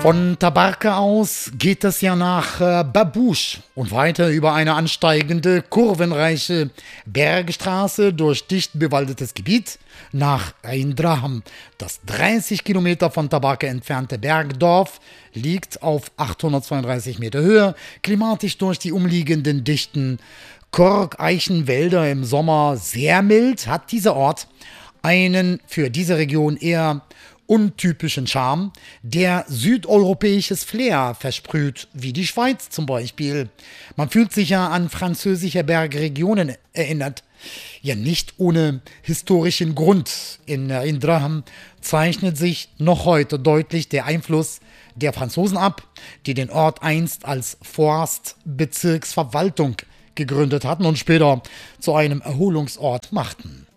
Von Tabarka aus geht es ja nach Babouche und weiter über eine ansteigende, kurvenreiche Bergstraße durch dicht bewaldetes Gebiet nach Ain Draham. Das 30 Kilometer von Tabarka entfernte Bergdorf liegt auf 832 Meter Höhe, klimatisch durch die umliegenden dichten Kork-Eichenwälder im Sommer sehr mild, hat dieser Ort einen für diese Region eher untypischen Charme, der südeuropäisches Flair versprüht, wie die Schweiz zum Beispiel. Man fühlt sich ja an französische Bergregionen erinnert. Ja, nicht ohne historischen Grund. In Draham zeichnet sich noch heute deutlich der Einfluss der Franzosen ab, die den Ort einst als Forstbezirksverwaltung gegründet hatten und später zu einem Erholungsort machten.